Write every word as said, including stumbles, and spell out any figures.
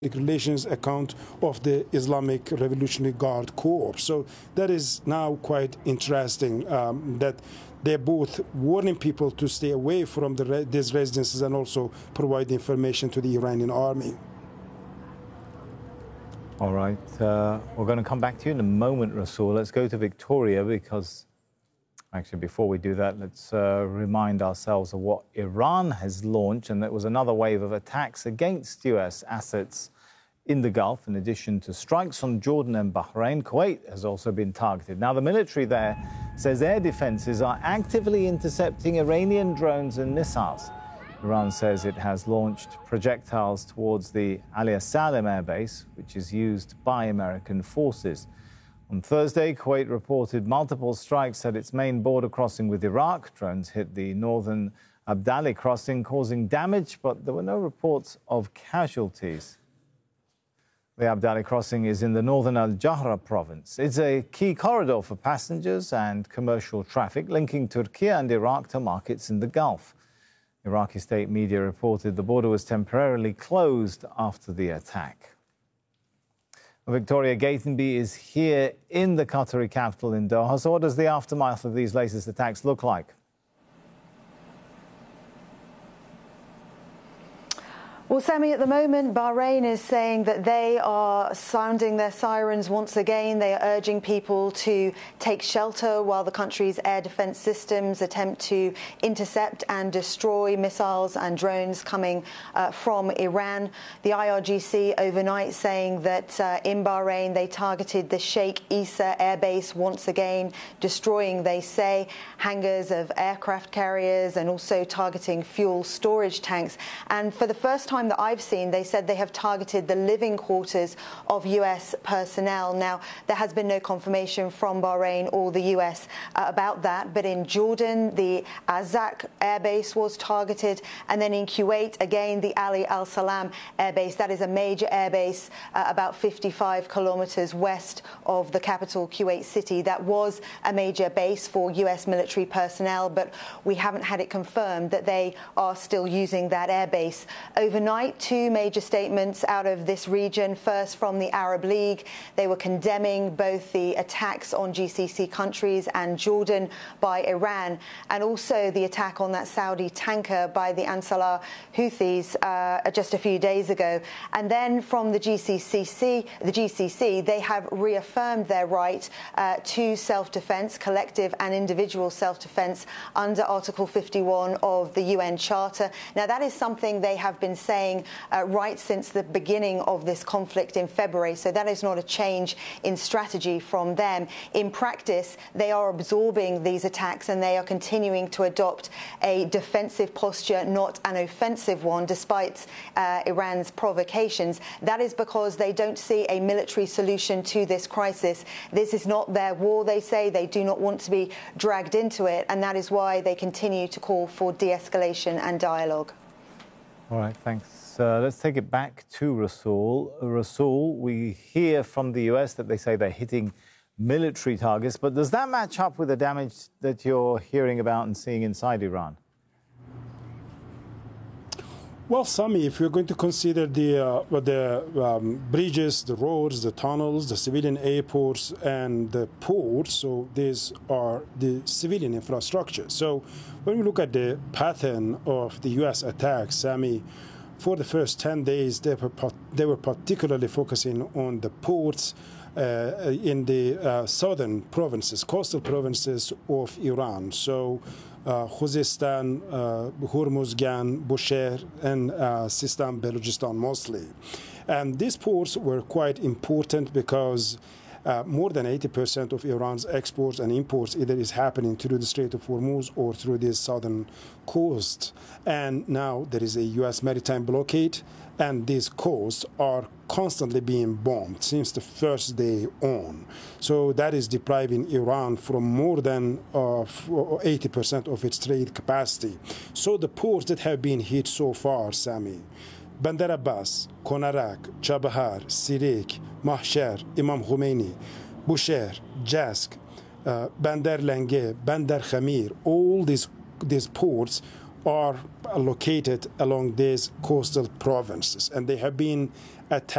relations account of the Islamic Revolutionary Guard Corps. So that is now quite interesting um, that they're both warning people to stay away from the re these residences and also provide information to the Iranian army. All right, uh, we're going to come back to you in a moment, Rasool. Let's go to Victoria because, actually, before we do that, let's uh, remind ourselves of what Iran has launched, and that was another wave of attacks against U S assets in the Gulf. In addition to strikes on Jordan and Bahrain, Kuwait has also been targeted. Now, the military there says air defenses are actively intercepting Iranian drones and missiles. Iran says it has launched projectiles towards the Ali Salim air base, which is used by American forces. On Thursday, Kuwait reported multiple strikes at its main border crossing with Iraq. Drones hit the northern Abdali crossing, causing damage, but there were no reports of casualties. The Abdali crossing is in the northern Al-Jahra province. It's a key corridor for passengers and commercial traffic, linking Turkey and Iraq to markets in the Gulf. Iraqi state media reported the border was temporarily closed after the attack. Victoria Gatenby is here in the Qatari capital in Doha. So what does the aftermath of these latest attacks look like? Well, Sami, at the moment, Bahrain is saying that they are sounding their sirens once again. They are urging people to take shelter while the country's air defense systems attempt to intercept and destroy missiles and drones coming uh, from Iran. The I R G C overnight saying that uh, in Bahrain they targeted the Sheikh Issa air base once again, destroying, they say, hangars of aircraft carriers and also targeting fuel storage tanks. And for the first time that I've seen, they said they have targeted the living quarters of U S personnel. Now, there has been no confirmation from Bahrain or the U S uh, about that, but in Jordan, the Azak air base was targeted, and then in Kuwait, again, the Ali Al Salam air base. That is a major air base uh, about fifty-five kilometers west of the capital, Kuwait City. That was a major base for U S military personnel, but we haven't had it confirmed that they are still using that air base. Overnight, two major statements out of this region. First, from the Arab League. They were condemning both the attacks on G C C countries and Jordan by Iran, and also the attack on that Saudi tanker by the Ansar Houthis uh, just a few days ago. And then from the G C C, the G C C, they have reaffirmed their right uh, to self-defense, collective and individual self-defense under Article fifty-one of the U N Charter. Now, that is something they have been saying Uh, right since the beginning of this conflict in February. So that is not a change in strategy from them. In practice, they are absorbing these attacks and they are continuing to adopt a defensive posture, not an offensive one, despite uh, Iran's provocations. That is because they don't see a military solution to this crisis. This is not their war, they say. They do not want to be dragged into it, and that is why they continue to call for de-escalation and dialogue. All right, thanks. Uh, let's take it back to Rasool. Rasool, we hear from the U S that they say they're hitting military targets, but does that match up with the damage that you're hearing about and seeing inside Iran? Well, Sami, if you're going to consider the, uh, the um, bridges, the roads, the tunnels, the civilian airports, and the ports, so these are the civilian infrastructure. So when we look at the pattern of the U S attacks, Sami, for the first ten days, they were, they were particularly focusing on the ports uh, in the uh, southern provinces, coastal provinces of Iran. So uh, Khuzestan, uh, Hormuzgan, Bushehr, and uh, Sistan, Balochistan mostly. And these ports were quite important because Uh, more than eighty percent of Iran's exports and imports either is happening through the Strait of Hormuz or through the southern coast. And now there is a U S maritime blockade, and these coasts are constantly being bombed since the first day on. So that is depriving Iran from more than uh, eighty percent of its trade capacity. So the ports that have been hit so far, Sami, Bandar Abbas, Konarak, Chabahar, Sirik, Mahsher, Imam Khomeini, Bushehr, Jask, uh, Bandar Lange, Bandar Khamir, all these, these ports are located along these coastal provinces, and they have been attacked.